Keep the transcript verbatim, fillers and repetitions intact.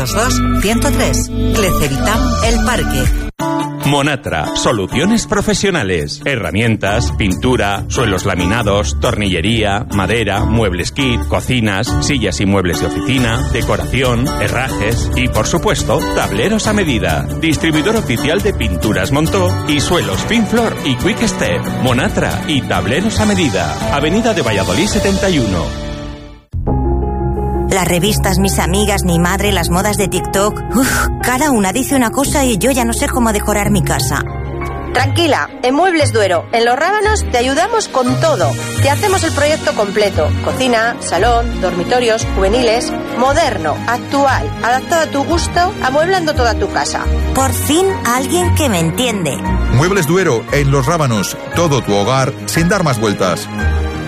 novecientos dos, ciento tres. Clecevitam, El Parque. Monatra, soluciones profesionales, herramientas, pintura, suelos laminados, tornillería, madera, muebles kit, cocinas, sillas y muebles de oficina, decoración, herrajes y, por supuesto, tableros a medida. Distribuidor oficial de Pinturas Montó y suelos Finflor y Quick Step. Monatra y tableros a medida. Avenida de Valladolid setenta y uno. Las revistas, mis amigas, mi madre, las modas de TikTok. Uf, cada una dice una cosa y yo ya no sé cómo decorar mi casa. Tranquila, en Muebles Duero, en Los Rábanos, te ayudamos con todo. Te hacemos el proyecto completo. Cocina, salón, dormitorios, juveniles, moderno, actual, adaptado a tu gusto, amueblando toda tu casa. Por fin, alguien que me entiende. Muebles Duero, en Los Rábanos. Todo tu hogar sin dar más vueltas.